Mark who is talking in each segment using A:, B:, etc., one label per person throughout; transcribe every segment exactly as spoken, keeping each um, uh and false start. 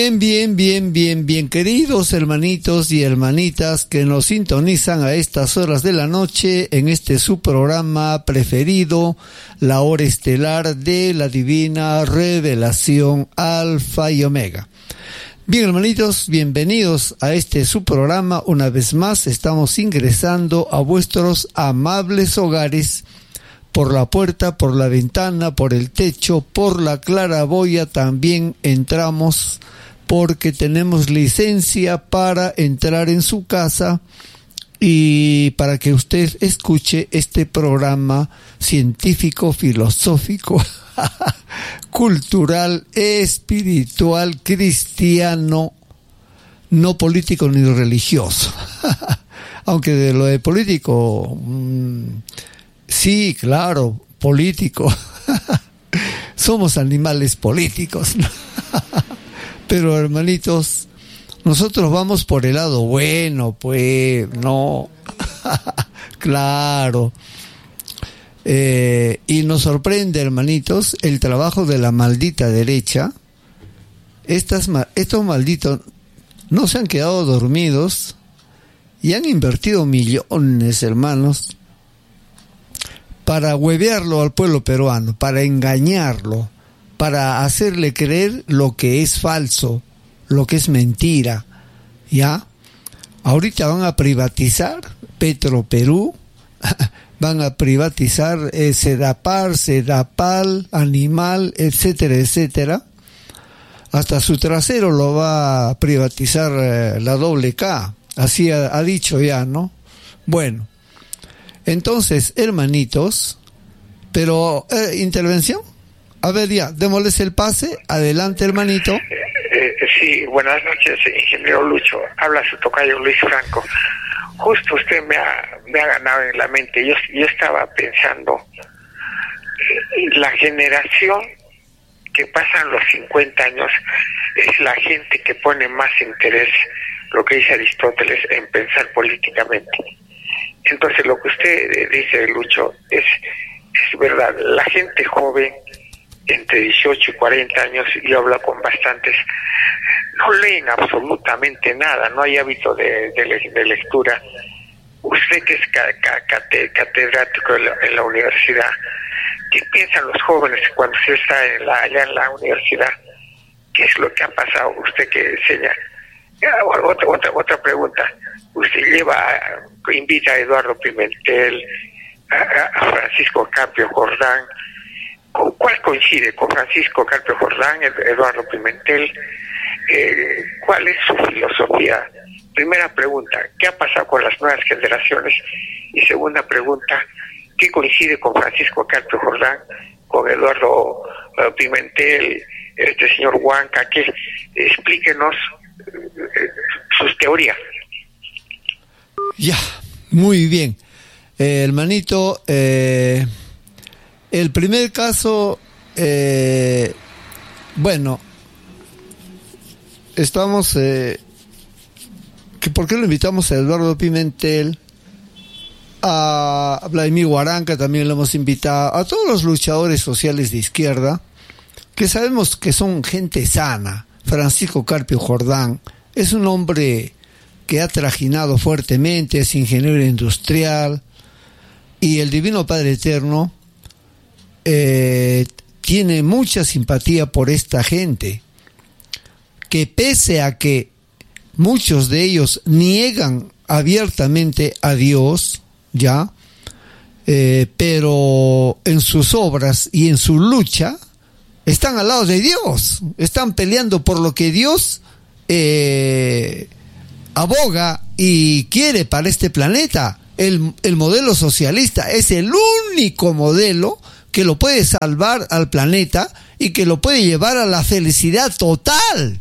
A: Bien, bien, bien, bien, bien, queridos hermanitos y hermanitas que nos sintonizan a estas horas de la noche en este su programa preferido, la hora estelar de la divina revelación Alfa y Omega. Bien, hermanitos, bienvenidos a este su programa. Una vez más estamos ingresando a vuestros amables hogares por la puerta, por la ventana, por el techo, por la claraboya. También entramos porque tenemos licencia para entrar en su casa y para que usted escuche este programa científico, filosófico, cultural, espiritual, cristiano, no político ni religioso. Aunque de lo de político, mmm, sí, claro, político. Somos animales políticos, ¿no? Pero hermanitos, nosotros vamos por el lado bueno, pues, no, claro. Eh, y nos sorprende, hermanitos, el trabajo de la maldita derecha. Estas, estos malditos no se han quedado dormidos y han invertido millones, hermanos, para huevearlo al pueblo peruano, para engañarlo, para hacerle creer lo que es falso, lo que es mentira, ¿ya? Ahorita van a privatizar Petroperú, van a privatizar eh, Sedapar, Sedapal, Animal, etcétera, etcétera. Hasta su trasero lo va a privatizar eh, la doble K, así ha, ha dicho ya, ¿no? Bueno, entonces, hermanitos, pero, eh, ¿intervención? A ver, ya, démosles el pase. Adelante, hermanito.
B: Eh, sí, buenas noches, ingeniero Lucho. Habla su tocayo Luis Franco. Justo usted me ha, me ha ganado en la mente. Yo, yo estaba pensando, la generación que pasan los cincuenta años es la gente que pone más interés, lo que dice Aristóteles, en pensar políticamente. Entonces, lo que usted dice, Lucho, es, es verdad. La gente joven, entre dieciocho y cuarenta años, yo hablo con bastantes, no leen absolutamente nada, no hay hábito de, de, de lectura. Usted que es catedrático en la, en la universidad, ¿qué piensan los jóvenes cuando usted está en la, allá en la universidad? ¿Qué es lo que ha pasado? Usted que enseña. Otra, otra, otra pregunta. Usted lleva, invita a Eduardo Pimentel, a, a Francisco Carpio Jordán. ¿Cuál coincide con Francisco Carpio Jordán, Eduardo Pimentel? Eh, ¿Cuál es su filosofía? Primera pregunta, ¿qué ha pasado con las nuevas generaciones? Y segunda pregunta, ¿qué coincide con Francisco Carpio Jordán, con Eduardo uh, Pimentel, este señor Huanca? Que explíquenos eh, sus teorías.
A: Ya, muy bien. Eh, hermanito, eh... el primer caso, eh, bueno, estamos, eh, que ¿por qué lo invitamos a Eduardo Pimentel? A Vladimir Huaranca también lo hemos invitado, a todos los luchadores sociales de izquierda, que sabemos que son gente sana. Francisco Carpio Jordán es un hombre que ha trajinado fuertemente, es ingeniero industrial, y el Divino Padre Eterno Eh, tiene mucha simpatía por esta gente, que pese a que muchos de ellos niegan abiertamente a Dios, ya, eh, pero en sus obras y en su lucha están al lado de Dios, están peleando por lo que Dios eh, aboga y quiere para este planeta. El, el modelo socialista es el único modelo que lo puede salvar al planeta y que lo puede llevar a la felicidad total.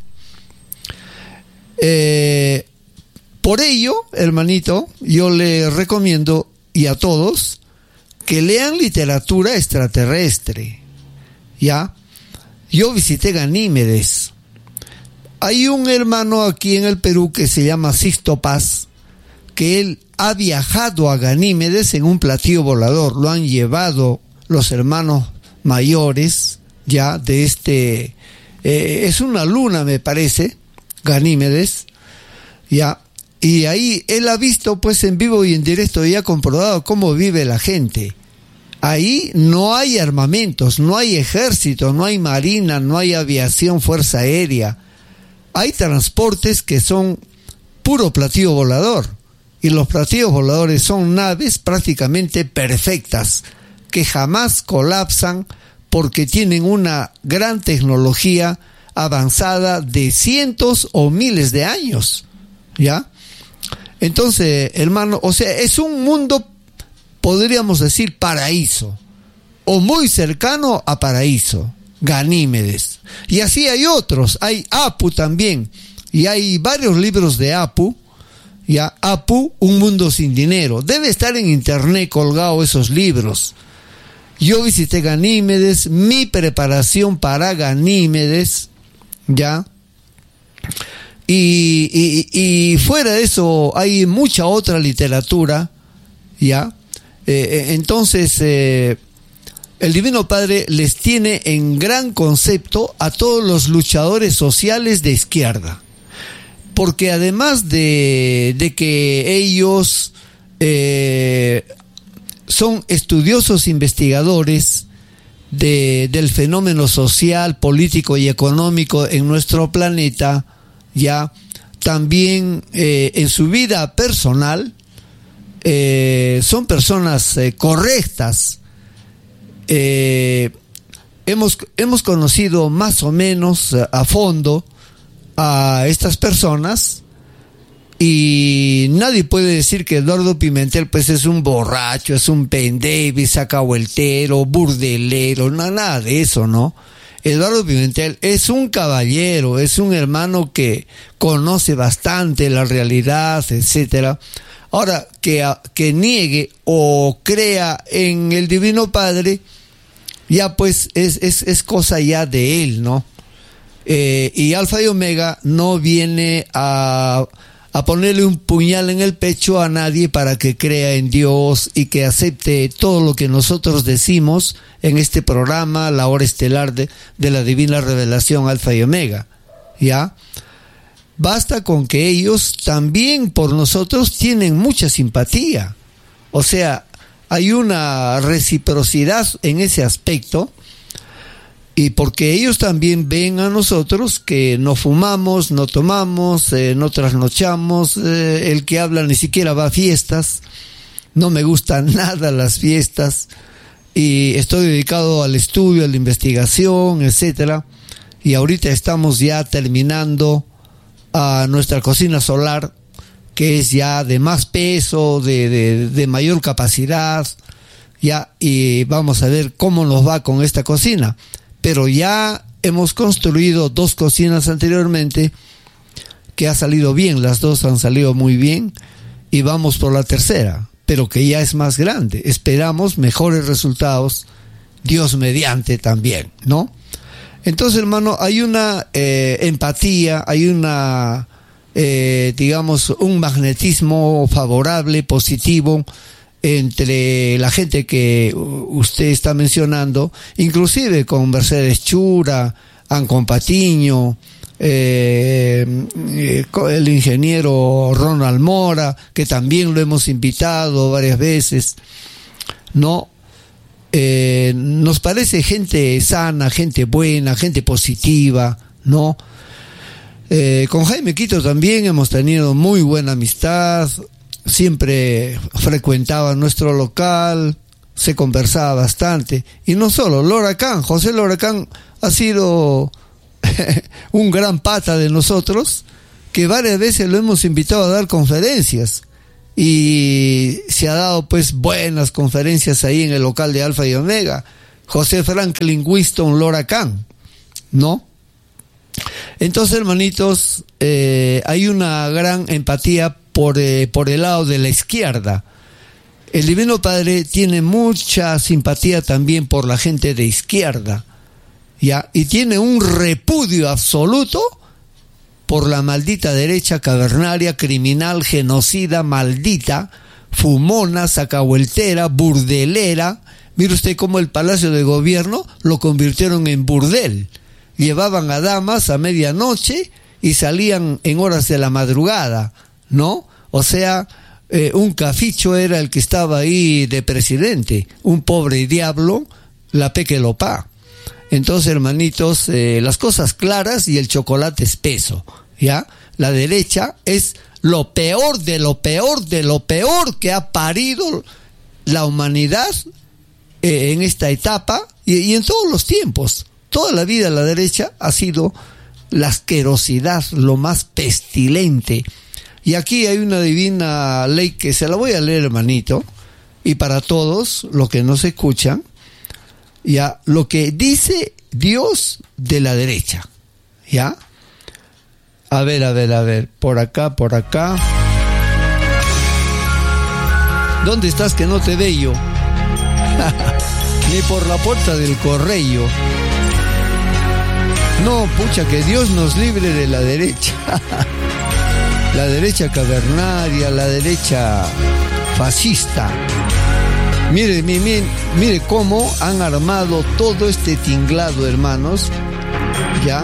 A: Eh, por ello, hermanito, yo le recomiendo, y a todos, que lean literatura extraterrestre. ¿Ya? Yo visité Ganímedes. Hay un hermano aquí en el Perú que se llama Sixto Paz, que él ha viajado a Ganímedes en un platillo volador. Lo han llevado los hermanos mayores ya de este eh, es una luna, me parece, Ganímedes, ya, y ahí él ha visto pues en vivo y en directo y ha comprobado cómo vive la gente. Ahí no hay armamentos, no hay ejército, no hay marina, no hay aviación, fuerza aérea. Hay transportes que son puro platillo volador. Y los platillos voladores son naves prácticamente perfectas, que jamás colapsan porque tienen una gran tecnología avanzada de cientos o miles de años. ¿Ya? Entonces, hermano, o sea, es un mundo, podríamos decir, paraíso, o muy cercano a paraíso, Ganímedes. Y así hay otros, hay Apu también, y hay varios libros de Apu, ya, Apu, Un Mundo Sin Dinero. Debe estar en internet colgado esos libros. Yo visité Ganímedes, mi preparación para Ganímedes, ya. Y, y, y fuera de eso hay mucha otra literatura, ya. Eh, entonces, eh, el Divino Padre les tiene en gran concepto a todos los luchadores sociales de izquierda. Porque además de, de que ellos eh, son estudiosos investigadores de, del fenómeno social, político y económico en nuestro planeta, ya también eh, en su vida personal eh, son personas eh, correctas. Eh, hemos, hemos conocido más o menos a fondo a estas personas y nadie puede decir que Eduardo Pimentel pues es un borracho, es un pendejo, sacahueltero, burdelero, no, nada de eso, ¿no? Eduardo Pimentel es un caballero, es un hermano que conoce bastante la realidad, etcétera. Ahora, que, que niegue o crea en el Divino Padre, ya pues es, es, es cosa ya de él, ¿no? Eh, y Alfa y Omega no viene a, a ponerle un puñal en el pecho a nadie para que crea en Dios y que acepte todo lo que nosotros decimos en este programa, la hora estelar de, de la divina revelación Alfa y Omega, ¿ya? Basta con que ellos también por nosotros tienen mucha simpatía. O sea, hay una reciprocidad en ese aspecto. Y porque ellos también ven a nosotros que no fumamos, no tomamos, eh, no trasnochamos, eh, el que habla ni siquiera va a fiestas, no me gustan nada las fiestas, y estoy dedicado al estudio, a la investigación, etcétera. Y ahorita estamos ya terminando a nuestra cocina solar, que es ya de más peso, de, de, de mayor capacidad, ya, y vamos a ver cómo nos va con esta cocina. Pero ya hemos construido dos cocinas anteriormente que ha salido bien, las dos han salido muy bien y vamos por la tercera, pero que ya es más grande. Esperamos mejores resultados, Dios mediante también, ¿no? Entonces, hermano, hay una eh, empatía, hay una, eh, digamos, un magnetismo favorable, positivo, entre la gente que usted está mencionando, inclusive con Mercedes Chura, Ancon Patiño, eh, eh, el ingeniero Ronald Mora, que también lo hemos invitado varias veces, ¿no? Eh, nos parece gente sana, gente buena, gente positiva, ¿no? Eh, con Jaime Quito también hemos tenido muy buena amistad. Siempre frecuentaba nuestro local, se conversaba bastante. Y no solo, Loracán, José Loracán ha sido un gran pata de nosotros, que varias veces lo hemos invitado a dar conferencias. Y se ha dado pues buenas conferencias ahí en el local de Alfa y Omega. José Franklin Winston Loracán, ¿no? Entonces, hermanitos, eh, hay una gran empatía por, eh, por el lado de la izquierda. El Divino Padre tiene mucha simpatía también por la gente de izquierda, ¿ya? Y tiene un repudio absoluto por la maldita derecha cavernaria, criminal, genocida, maldita, fumona, sacahueltera, burdelera. Mire usted cómo el Palacio de Gobierno lo convirtieron en burdel. llevaban a damas a medianoche y salían en horas de la madrugada, ¿no? O sea, eh, un caficho era el que estaba ahí de presidente, un pobre diablo, la pequelopá. Entonces, hermanitos, eh, las cosas claras y el chocolate espeso, ¿ya? La derecha es lo peor de lo peor de lo peor que ha parido la humanidad eh, en esta etapa y, y en todos los tiempos. Toda la vida la derecha ha sido la asquerosidad, lo más pestilente. Y aquí hay una divina ley que se la voy a leer, hermanito, y para todos los que nos escuchan, ya, lo que dice Dios de la derecha, ¿ya? A ver, a ver, a ver, por acá, por acá. ¿Dónde estás que no te veo? Ni por la puerta del correo. No, pucha, que Dios nos libre de la derecha. La derecha cavernaria, la derecha fascista. Mire, mire, mire cómo han armado todo este tinglado, hermanos, ¿ya?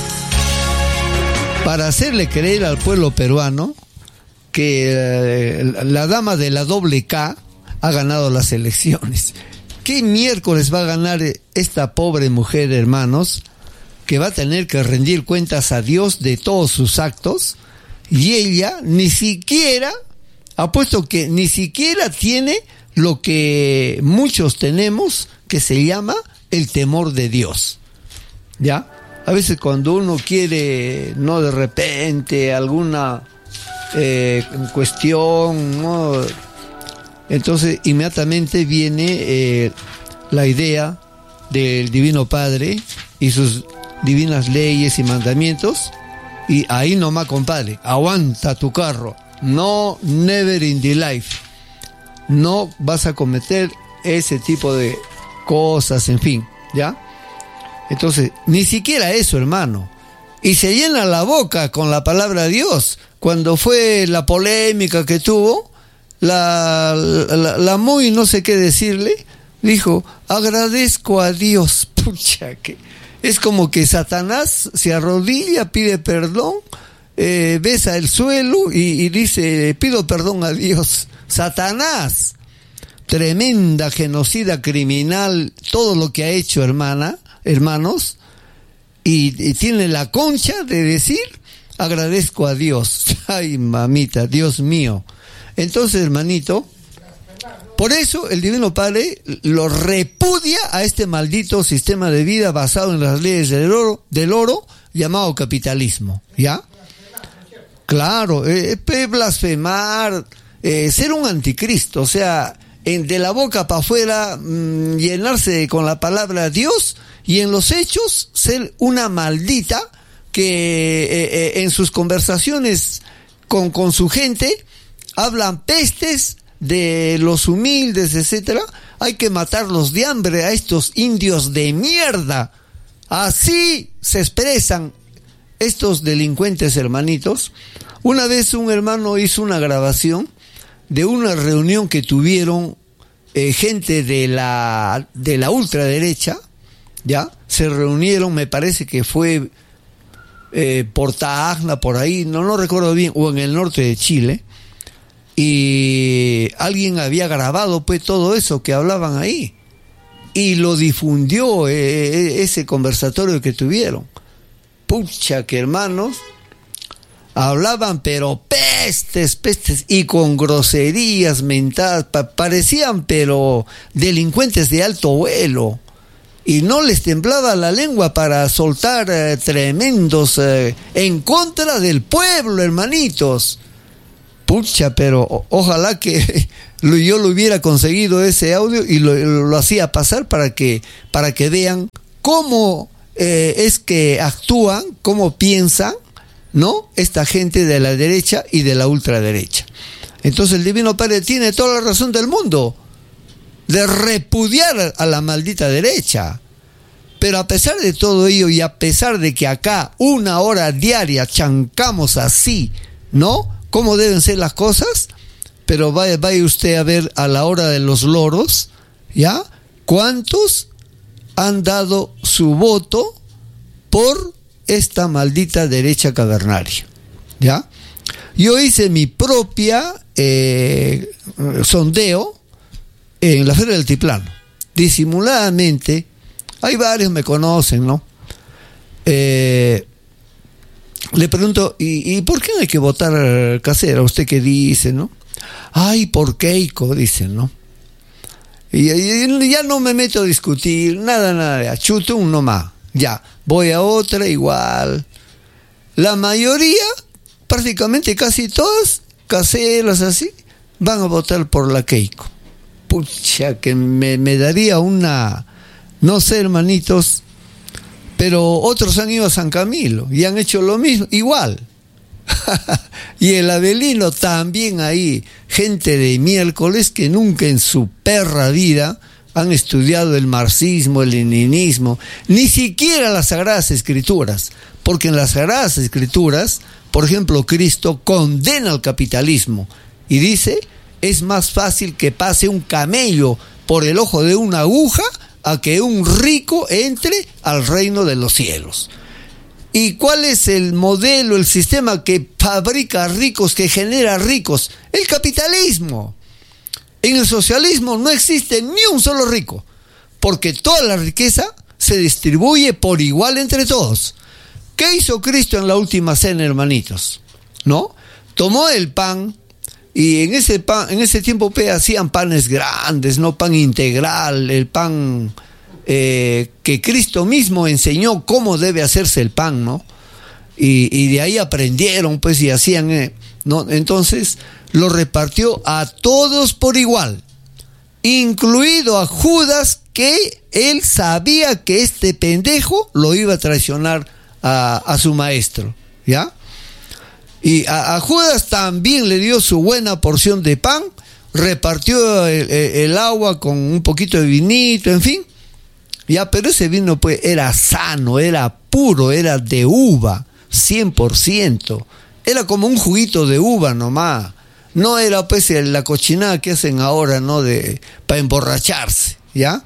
A: Para hacerle creer al pueblo peruano que eh, la dama de la doble K ha ganado las elecciones. ¿Qué miércoles va a ganar esta pobre mujer, hermanos, que va a tener que rendir cuentas a Dios de todos sus actos? Y ella ni siquiera, apuesto que ni siquiera tiene lo que muchos tenemos, que se llama el temor de Dios, ¿ya? A veces cuando uno quiere, no, de repente, alguna eh, cuestión, ¿no? Entonces inmediatamente viene eh, la idea del Divino Padre y sus divinas leyes y mandamientos, y ahí nomás, compadre, aguanta tu carro, no, never in the life, no vas a cometer ese tipo de cosas, en fin, ¿ya? Entonces, ni siquiera eso, hermano. Y se llena la boca con la palabra de Dios. Cuando fue la polémica que tuvo, la, la, la muy no sé qué decirle, dijo, agradezco a Dios. Pucha, que es como que Satanás se arrodilla, pide perdón, eh, besa el suelo y, y dice, pido perdón a Dios. Satanás, tremenda genocida criminal, todo lo que ha hecho, hermana, hermanos, y, y tiene la concha de decir, agradezco a Dios. Ay, mamita, Dios mío. Entonces, hermanito, por eso el Divino Padre lo repudia a este maldito sistema de vida basado en las leyes del oro, del oro llamado capitalismo, ¿ya? Claro, eh, blasfemar, eh, ser un anticristo, o sea, en, de la boca para afuera, mmm, llenarse con la palabra de Dios, y en los hechos ser una maldita que eh, eh, en sus conversaciones con, con su gente hablan pestes de los humildes, etcétera. Hay que matarlos de hambre a estos indios de mierda. Así se expresan estos delincuentes, hermanitos. Una vez un hermano hizo una grabación de una reunión que tuvieron eh, gente de la de la ultraderecha, ¿ya? Se reunieron, me parece que fue eh, por Tacna, por ahí, no, no recuerdo bien, o en el norte de Chile, y alguien había grabado pues todo eso que hablaban ahí, y lo difundió eh, ese conversatorio que tuvieron. Pucha, que hermanos, hablaban pero pestes, pestes, y con groserías mentadas, pa- parecían pero delincuentes de alto vuelo, y no les temblaba la lengua para soltar eh, tremendos eh, en contra del pueblo, hermanitos. Pucha, pero o- ojalá que lo, yo lo hubiera conseguido ese audio y lo, lo hacía pasar para que, para que vean cómo eh, es que actúan, cómo piensan, ¿no? Esta gente de la derecha y de la ultraderecha. Entonces el Divino Padre tiene toda la razón del mundo de repudiar a la maldita derecha. Pero a pesar de todo ello, y a pesar de que acá una hora diaria chancamos así, ¿no? Cómo deben ser las cosas, pero vaya, vaya usted a ver a la hora de los loros, ¿ya? ¿Cuántos han dado su voto por esta maldita derecha cavernaria, ¿ya? Yo hice mi propia eh, sondeo en la Feria del Altiplano, disimuladamente. Hay varios, me conocen, ¿no? Eh, le pregunto, ¿y, ¿y por qué no hay que votar Casera? ¿Usted qué dice, no? Ay, por Keiko, dicen, ¿no? Y, y ya no me meto a discutir, nada, nada, chuto un nomás, ya, voy a otra igual. La mayoría, prácticamente casi todas, caseras así, van a votar por la Keiko. Pucha, que me, me daría una, no sé, hermanitos, pero otros han ido a San Camilo y han hecho lo mismo, igual. Y el Avelino también ahí, gente de miércoles que nunca en su perra vida han estudiado el marxismo, el leninismo, ni siquiera las Sagradas Escrituras, porque en las Sagradas Escrituras, por ejemplo, Cristo condena al capitalismo y dice, es más fácil que pase un camello por el ojo de una aguja a que un rico entre al reino de los cielos. ¿Y cuál es el modelo, el sistema que fabrica ricos, que genera ricos? El capitalismo. En el socialismo no existe ni un solo rico, porque toda la riqueza se distribuye por igual entre todos. ¿Qué hizo Cristo en la última cena, hermanitos? ¿No? Tomó el pan, y en ese pan, en ese tiempo pe, hacían panes grandes, no pan integral, el pan eh, que Cristo mismo enseñó cómo debe hacerse el pan, ¿no? Y, y de ahí aprendieron, pues, y hacían, eh, ¿no? Entonces lo repartió a todos por igual, incluido a Judas, que él sabía que este pendejo lo iba a traicionar a, a su maestro, ¿ya? Y a, a Judas también le dio su buena porción de pan, repartió el, el, el agua con un poquito de vinito, en fin, ya, pero ese vino pues era sano, era puro, era de uva, cien por ciento, era como un juguito de uva nomás, no era pues la cochinada que hacen ahora, ¿no? De para emborracharse, ¿ya?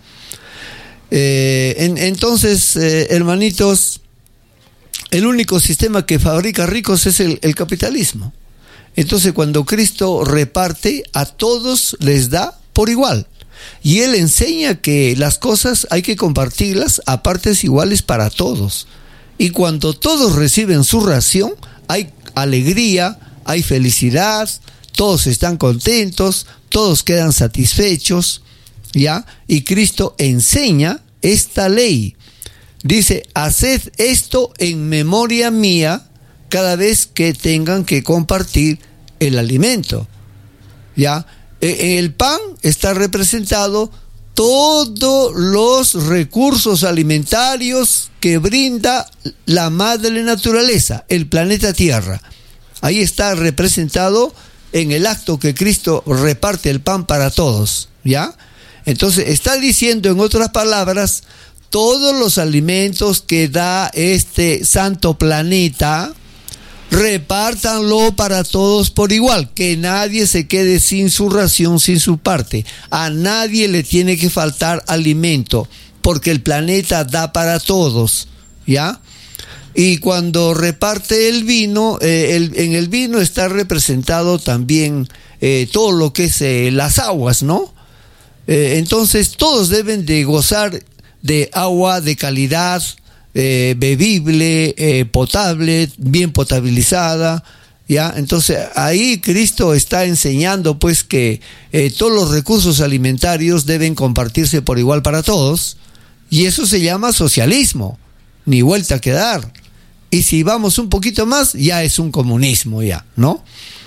A: Eh, en, entonces, eh, hermanitos, el único sistema que fabrica ricos es el, el capitalismo. Entonces, cuando Cristo reparte, a todos les da por igual. Y Él enseña que las cosas hay que compartirlas a partes iguales para todos. Y cuando todos reciben su ración, hay alegría, hay felicidad, todos están contentos, todos quedan satisfechos, ¿ya? Y Cristo enseña esta ley. Dice, haced esto en memoria mía cada vez que tengan que compartir el alimento, ¿ya? En el pan está representado todos los recursos alimentarios que brinda la madre naturaleza, el planeta Tierra. Ahí está representado en el acto que Cristo reparte el pan para todos, ¿ya? Entonces está diciendo, en otras palabras, todos los alimentos que da este santo planeta, repártanlo para todos por igual, que nadie se quede sin su ración, sin su parte. A nadie le tiene que faltar alimento, porque el planeta da para todos, ¿ya? Y cuando reparte el vino, eh, el, en el vino está representado también eh, todo lo que es eh, las aguas, ¿no? Eh, entonces todos deben de gozar de agua de calidad, eh, bebible, eh, potable, bien potabilizada, ¿ya? Entonces ahí Cristo está enseñando pues que eh, todos los recursos alimentarios deben compartirse por igual para todos, y eso se llama socialismo, ni vuelta que dar. Y si vamos un poquito más, ya es un comunismo ya, ¿no?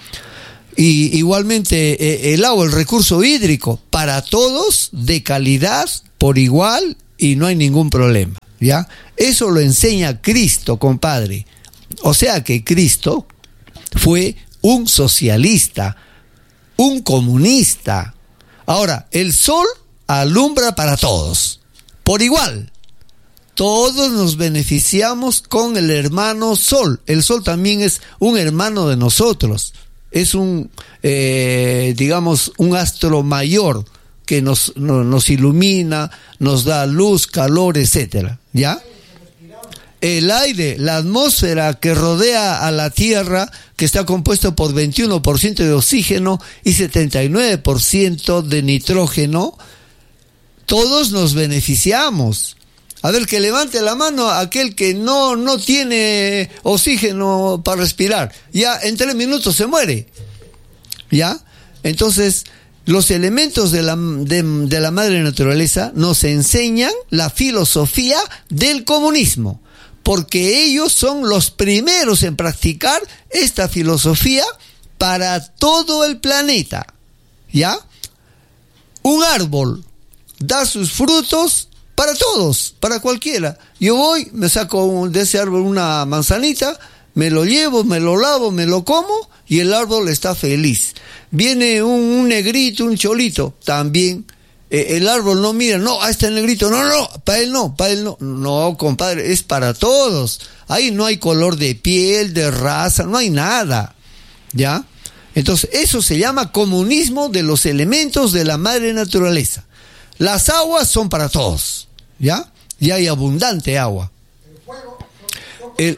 A: Y igualmente eh, el agua, el recurso hídrico, para todos, de calidad, por igual, y no hay ningún problema, ¿ya? Eso lo enseña Cristo, compadre. O sea que Cristo fue un socialista, un comunista. Ahora, el sol alumbra para todos, por igual. Todos nos beneficiamos con el hermano sol. El sol también es un hermano de nosotros. Es un, eh, digamos, un astro mayor que nos, no, nos ilumina, nos da luz, calor, etcétera, ¿ya? el aire, la atmósfera que rodea a la Tierra, que está compuesto por veintiuno por ciento de oxígeno y setenta y nueve por ciento de nitrógeno, todos nos beneficiamos. A ver, que levante la mano aquel que no, no tiene oxígeno para respirar. Ya en tres minutos se muere. ¿Ya? Entonces, los elementos de la, de, de la madre naturaleza nos enseñan la filosofía del comunismo, porque ellos son los primeros en practicar esta filosofía para todo el planeta. ¿Ya? Un árbol da sus frutos para todos, para cualquiera. Yo voy, me saco de ese árbol una manzanita, me lo llevo, me lo lavo, me lo como y el árbol está feliz. Viene un, un negrito, un cholito, también eh, el árbol no mira, no, a este negrito, no, no, para él no, para él no. No, compadre, es para todos. Ahí no hay color de piel, de raza, no hay nada. ¿Ya? Entonces, eso se llama comunismo de los elementos de la madre naturaleza. Las aguas son para todos. ¿Ya? Y hay abundante agua. El fuego, el,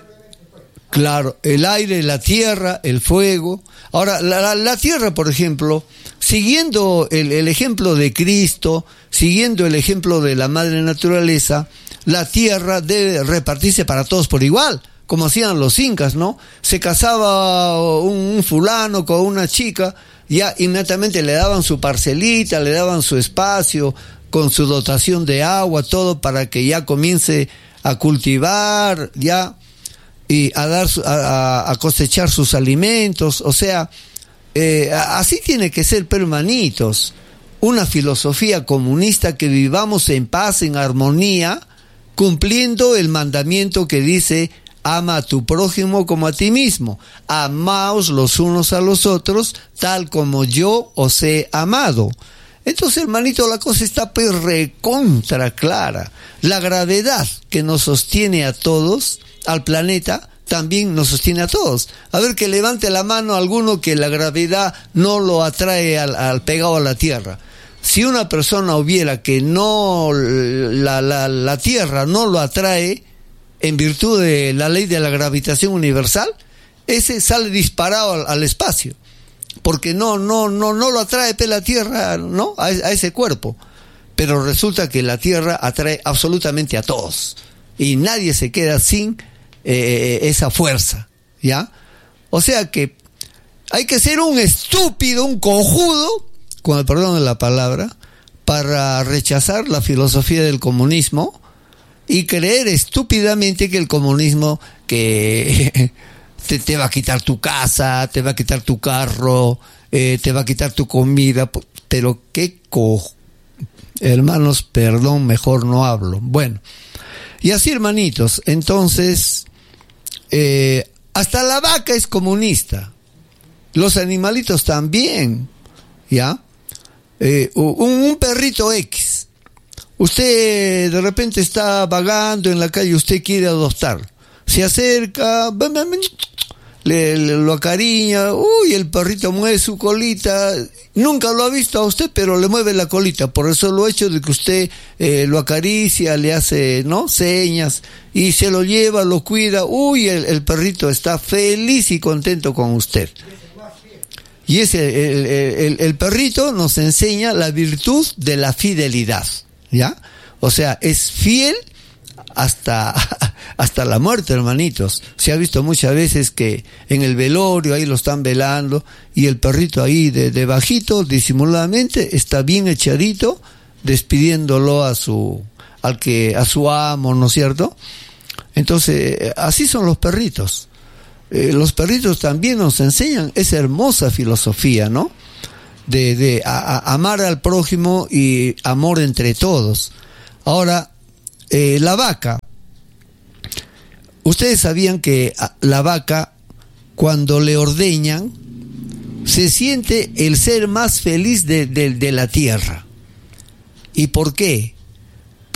A: claro, el aire, la tierra, el fuego. Ahora, la, la, la tierra, por ejemplo, siguiendo el, el ejemplo de Cristo, siguiendo el ejemplo de la madre naturaleza, la tierra debe repartirse para todos por igual, como hacían los incas, ¿no? Se casaba un, un fulano con una chica, ya inmediatamente le daban su parcelita, le daban su espacio, con su dotación de agua, todo para que ya comience a cultivar, ya, y a dar, a, a cosechar sus alimentos. O sea, eh, así tiene que ser, pero hermanitos, una filosofía comunista, que vivamos en paz, en armonía, cumpliendo el mandamiento que dice: ama a tu prójimo como a ti mismo, amaos los unos a los otros, tal como yo os he amado. Entonces, hermanito, la cosa está pues recontra clara. La gravedad que nos sostiene a todos, al planeta, también nos sostiene a todos. A ver, que levante la mano alguno que la gravedad no lo atrae al, al pegado a la tierra. Si una persona hubiera que no, la, la, la tierra no lo atrae, en virtud de la ley de la gravitación universal, ese sale disparado al, al espacio. Porque no, no, no, no lo atrae la tierra, ¿no? A, a ese cuerpo. Pero resulta que la tierra atrae absolutamente a todos. Y nadie se queda sin eh, esa fuerza, ¿ya? O sea que hay que ser un estúpido, un cojudo, con el perdón de la palabra, para rechazar la filosofía del comunismo y creer estúpidamente que el comunismo, que Te, te va a quitar tu casa, te va a quitar tu carro, eh, te va a quitar tu comida, pero qué co... Hermanos, perdón, mejor no hablo. Bueno, y así, hermanitos, entonces, eh, hasta la vaca es comunista, los animalitos también, ¿ya? Eh, un, un perrito X, usted de repente está vagando en la calle, usted quiere adoptarlo, se acerca, le, le lo acariña, uy, el perrito mueve su colita, nunca lo ha visto a usted, pero le mueve la colita, por eso lo hecho de que usted eh, lo acaricia, le hace, ¿no?, señas, y se lo lleva, lo cuida, uy, el, el perrito está feliz y contento con usted. Y ese, el, el, el perrito nos enseña la virtud de la fidelidad, ¿ya? O sea, es fiel hasta hasta la muerte, hermanitos. Se ha visto muchas veces que en el velorio ahí lo están velando y el perrito ahí de, de bajito, disimuladamente, está bien echadito, despidiéndolo a su al que a su amo, ¿no es cierto? Entonces, así son los perritos. Eh, los perritos también nos enseñan esa hermosa filosofía, ¿no? De, de a, a amar al prójimo y amor entre todos. Ahora, Eh, la vaca, ustedes sabían que la vaca, cuando le ordeñan, se siente el ser más feliz de, de, de la tierra. ¿Y por qué?